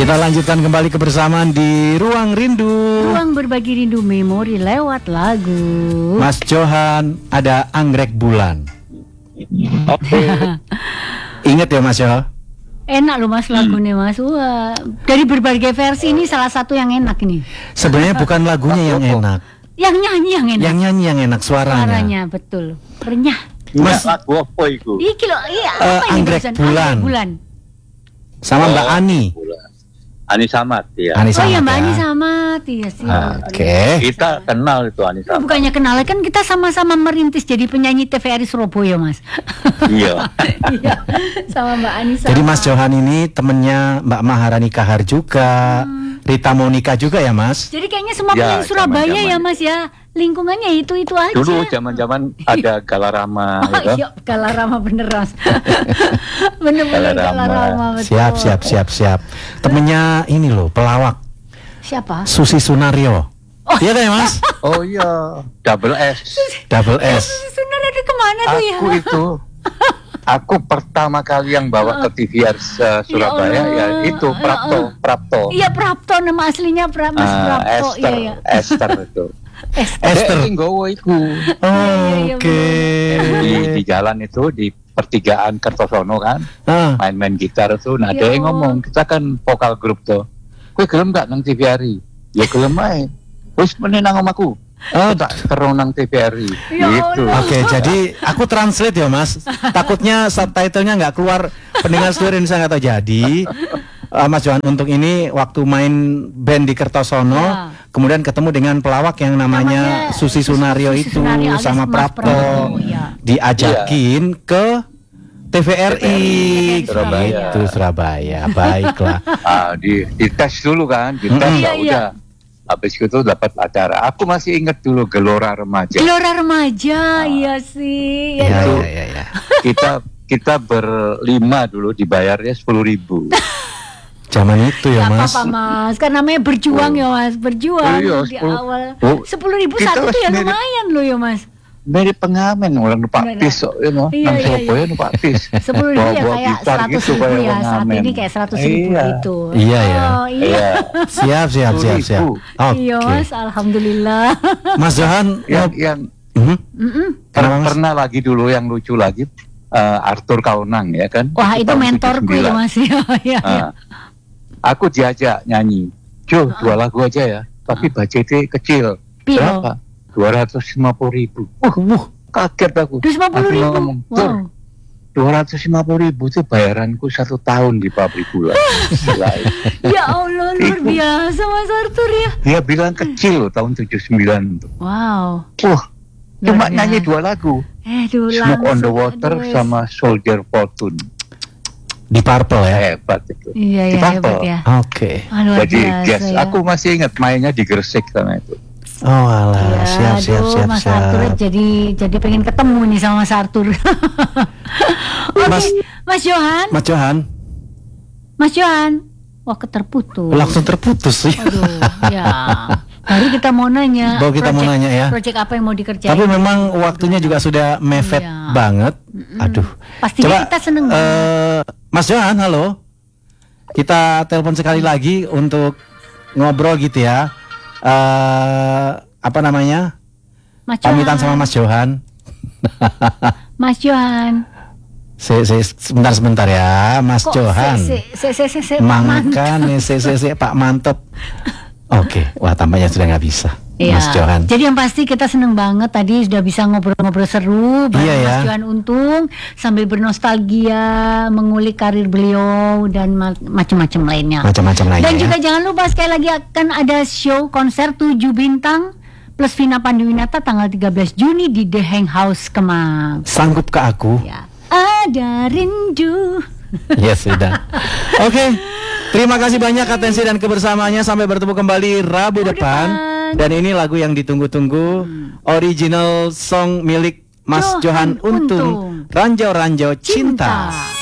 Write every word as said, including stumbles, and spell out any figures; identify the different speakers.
Speaker 1: Kita lanjutkan kembali kebersamaan di Ruang Rindu.
Speaker 2: Ruang berbagi rindu memori lewat lagu.
Speaker 1: Mas Johan, ada Anggrek Bulan.
Speaker 3: Oke.
Speaker 1: Ingat ya Mas Jo?
Speaker 2: Enak loh Mas lagunya Mas. Wah, dari berbagai versi ini salah satu yang enak ini.
Speaker 1: Sebenarnya bukan lagunya yang enak.
Speaker 2: Yang nyanyi yang enak.
Speaker 1: Yang nyanyi yang enak suaranya.
Speaker 2: Suaranya betul. Renyah.
Speaker 1: Mas
Speaker 3: lagu apa itu?
Speaker 2: Iki loh, iya
Speaker 1: Uh,
Speaker 2: apa ini
Speaker 1: Anggrek
Speaker 2: barusan?
Speaker 1: Bulan.
Speaker 2: Anggrek Bulan.
Speaker 1: sama Mbak
Speaker 3: Oh,
Speaker 1: Ani.
Speaker 3: Bulan. Ani Samad ya.
Speaker 1: Ani
Speaker 2: Oh iya
Speaker 1: Samad
Speaker 2: Mbak
Speaker 1: ya.
Speaker 2: Ani sama iya sih.
Speaker 1: Oke.
Speaker 3: Kita kenal itu Ani Samad.
Speaker 2: Bukannya kenal kan kita sama-sama merintis jadi penyanyi T V R I Surabaya Mas.
Speaker 3: Iya.
Speaker 2: Iya. Sama Mbak Ani sama.
Speaker 1: Jadi Mas Johan ini temennya Mbak Maharani Kahar juga,
Speaker 2: Hmm.
Speaker 1: Rita Monica juga ya Mas?
Speaker 2: Jadi kayaknya semua
Speaker 3: Ya,
Speaker 2: penyanyi Surabaya
Speaker 3: zaman-zaman.
Speaker 2: ya Mas ya. Lingkungannya itu-itu aja.
Speaker 3: Dulu zaman-zaman ada Galarama
Speaker 2: Oh
Speaker 3: ya.
Speaker 2: iya, Galarama bener Mas. Bener-bener
Speaker 3: Galarama.
Speaker 2: Galarama betul.
Speaker 1: Siap, siap, siap, siap. Temennya ini loh, pelawak
Speaker 2: Siapa?
Speaker 1: Susi Sunario.
Speaker 2: Oh.
Speaker 1: Iya kan ya Mas?
Speaker 3: Oh iya, double S.
Speaker 1: Double S.
Speaker 2: Sunar ada kemana tuh ya?
Speaker 3: Aku itu aku pertama kali yang bawa ke T V R uh, Surabaya ya,
Speaker 2: Allah.
Speaker 3: itu Prapto, Prapto.
Speaker 2: Iya Prapto, nama aslinya pra, Mas
Speaker 3: Ah,
Speaker 2: Prapto.
Speaker 3: Esther,
Speaker 2: Iya ya.
Speaker 3: Esther itu.
Speaker 1: Esther.
Speaker 3: Eh, nggowo iku.
Speaker 1: Oh, Oke.
Speaker 3: Di, di jalan itu di pertigaan Kertosono kan,
Speaker 1: Ah,
Speaker 3: main-main gitar tuh. Nah,
Speaker 2: Ya
Speaker 3: dia yang
Speaker 2: Allah.
Speaker 3: ngomong, kita kan vokal grup tuh. Kowe gelem gak nang T V R I? Ya gelem ae. Wis meneh nang omahku.
Speaker 1: oh,
Speaker 3: Tak terus nang T V R I.
Speaker 2: Ya
Speaker 3: Gitu.
Speaker 2: Allah.
Speaker 1: Oke, jadi aku translate ya Mas. Takutnya subtitlenya nggak keluar, pendengar seluruh Indonesia nggak tahu. Jadi uh, Mas Johan untuk ini waktu main band di Kertosono,
Speaker 2: Ya.
Speaker 1: kemudian ketemu dengan pelawak yang namanya,
Speaker 2: Namanya
Speaker 1: Susi Sunario
Speaker 2: Susi
Speaker 1: itu
Speaker 2: Sunario alias
Speaker 1: sama
Speaker 2: Mas
Speaker 1: Prapto,
Speaker 2: Prapto, ya.
Speaker 1: diajakin ke T V R I
Speaker 3: T V R I
Speaker 2: Surabaya.
Speaker 1: itu Surabaya. Baiklah.
Speaker 3: Ah, di, di tes dulu kan, di tes
Speaker 1: Mm-mm.
Speaker 3: ya
Speaker 2: Iya, iya.
Speaker 3: udah. Habis itu dapat acara. Aku masih ingat dulu Gelora Remaja.
Speaker 2: Gelora Remaja, iya sih.
Speaker 1: Iya,
Speaker 2: Ya,
Speaker 3: Itu.
Speaker 1: iya, iya, iya.
Speaker 3: Kita kita berlima dulu dibayarnya sepuluh ribu.
Speaker 1: Zaman itu ya
Speaker 2: Gak
Speaker 1: Mas.
Speaker 2: apa-apa Mas, kan namanya berjuang ya Mas, berjuang
Speaker 3: Iya,
Speaker 2: di
Speaker 3: sepuluh.
Speaker 2: awal.
Speaker 3: Oh,
Speaker 2: Sepuluh ribu
Speaker 3: kita
Speaker 2: satu tuh ya
Speaker 3: sendiri.
Speaker 2: lumayan loh ya Mas.
Speaker 3: Dari pengamen orang numpak
Speaker 2: Benar.
Speaker 3: bis kok, you know,
Speaker 2: Iya,
Speaker 3: nang
Speaker 2: iya,
Speaker 3: Surabaya
Speaker 2: iya.
Speaker 3: numpak bis.
Speaker 2: Sepuluh ribu ya
Speaker 3: Bawa-bawa
Speaker 2: kayak
Speaker 3: gitar
Speaker 2: seratus
Speaker 3: gitu,
Speaker 2: ribu
Speaker 3: kayak
Speaker 2: ya, saat
Speaker 3: pengamen.
Speaker 2: ini kayak seratus ribu
Speaker 3: Iya.
Speaker 2: gitu.
Speaker 1: Iya, ya.
Speaker 2: Oh iya.
Speaker 3: Iya.
Speaker 1: Siap, siap, siap, siap.
Speaker 3: sepuluh ribu.
Speaker 1: Oke.
Speaker 2: Iya Mas, alhamdulillah.
Speaker 1: Mas Johan,
Speaker 3: Yang
Speaker 1: mau-
Speaker 3: yang
Speaker 1: Mhm.
Speaker 2: Mm-mm.
Speaker 1: Kenapa, Mas?
Speaker 3: pernah lagi dulu yang lucu lagi eh, Arthur Kaunang ya kan.
Speaker 2: Wah itu
Speaker 3: tahun
Speaker 2: mentorku
Speaker 3: tujuh puluh
Speaker 2: ya
Speaker 3: sembilan.
Speaker 2: Mas ya. Iya, iya.
Speaker 3: Ah, aku diajak nyanyi. Jo, dua lagu aja ya. Tapi budgetnya kecil.
Speaker 2: Piro?
Speaker 3: Berapa? dua ratus lima puluh ribu. Uh, uh, kaget aku.
Speaker 2: Dua ratus lima puluh
Speaker 3: Aku
Speaker 2: ribu.
Speaker 3: ngomong,
Speaker 2: Wow.
Speaker 3: "Tur, dua ratus lima puluh ribu itu bayaranku satu tahun di pabrik gula." Gila,
Speaker 2: Ya Allah luar
Speaker 3: Itu.
Speaker 2: biasa Mas Arthur ya.
Speaker 3: dia bilang kecil loh tahun tujuh puluh sembilan tuh.
Speaker 2: Wow.
Speaker 3: Wah,
Speaker 2: Luar
Speaker 3: cuma nyanyi
Speaker 2: biasa.
Speaker 3: dua lagu.
Speaker 2: Eh dulu
Speaker 3: Smoke on the
Speaker 2: langsung,
Speaker 3: Water
Speaker 2: aduh,
Speaker 3: sama Soldier Fortune.
Speaker 1: di Purple ya.
Speaker 3: Hebat itu.
Speaker 2: Iya
Speaker 3: Di
Speaker 2: iya
Speaker 3: Purple.
Speaker 2: hebat ya.
Speaker 1: Oke.
Speaker 2: Ah, luar
Speaker 3: Jadi
Speaker 2: biasa
Speaker 3: guys,
Speaker 2: ya.
Speaker 3: aku masih ingat mainnya di Gresik sama itu.
Speaker 1: Oh alah,
Speaker 2: Ya,
Speaker 1: siap, siap,
Speaker 2: aduh,
Speaker 1: siap,
Speaker 2: Mas
Speaker 1: siap.
Speaker 2: Arthur jadi jadi pengen ketemu nih sama Mas Arthur. Oke,
Speaker 1: Mas-
Speaker 2: Mas Johan,
Speaker 1: Mas Johan,
Speaker 2: Mas Johan. Wah, keterputus.
Speaker 1: langsung terputus sih.
Speaker 2: Aduh, ya. Baru kita mau nanya.
Speaker 1: Baru kita mau
Speaker 2: project-
Speaker 1: nanya ya.
Speaker 2: Project apa yang mau dikerjain?
Speaker 1: Tapi memang waktunya juga sudah mepet
Speaker 2: Iya.
Speaker 1: banget. Aduh.
Speaker 2: Pastinya kita seneng banget.
Speaker 1: eh, Mas Johan, halo. Kita telepon sekali lagi untuk ngobrol gitu ya. Eh, apa namanya?
Speaker 2: Mas Johan.
Speaker 1: Pamitan sama Mas Johan.
Speaker 2: Mas Johan.
Speaker 1: Se, se, sebentar sebentar ya, Mas
Speaker 2: Kok
Speaker 1: Johan.
Speaker 2: se se se se se Pak Mantap?
Speaker 1: Makanya se, se, se, Pak Mantep. Oke, wah tampaknya sudah nggak bisa,
Speaker 2: Iya.
Speaker 1: Mas Johan.
Speaker 2: Jadi yang pasti kita seneng banget tadi sudah bisa ngobrol-ngobrol seru bareng
Speaker 1: Iya,
Speaker 2: Mas
Speaker 1: ya.
Speaker 2: Johan Untung sambil bernostalgia mengulik karir beliau dan ma- macam-macam lainnya.
Speaker 1: Macam-macam lainnya.
Speaker 2: Dan
Speaker 1: ya.
Speaker 2: juga jangan lupa sekali lagi akan ada show konser tujuh bintang plus Vina Panduwinata tanggal tiga belas Juni di The Hang House Kemang.
Speaker 1: Sanggup ke aku?
Speaker 2: Ya. Ada rindu.
Speaker 1: Ya sudah. Oke. Terima kasih banyak atensi dan kebersamaannya. Sampai bertemu kembali Rabu
Speaker 2: Rabu
Speaker 1: depan.
Speaker 2: depan.
Speaker 1: Dan ini lagu yang ditunggu-tunggu, original song milik Mas
Speaker 2: Johan
Speaker 1: Johan Untung,
Speaker 2: Untung.
Speaker 1: Ranjau Ranjau
Speaker 2: Cinta.
Speaker 1: Cinta.